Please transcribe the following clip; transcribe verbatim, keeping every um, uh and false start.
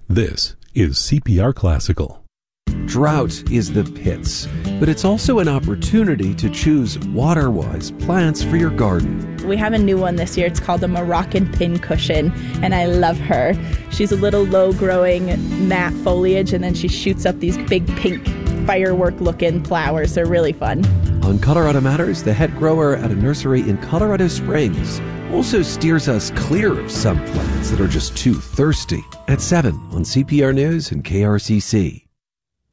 This is C P R Classical. Drought is the pits, but it's also an opportunity to choose water-wise plants for your garden. We have a new one this year. It's called the Moroccan Pincushion, and I love her. She's a little low-growing matte foliage, and then she shoots up these big pink firework-looking flowers. They're really fun. On Colorado Matters, the head grower at a nursery in Colorado Springs also steers us clear of some plants that are just too thirsty. At seven on C P R News and K R C C.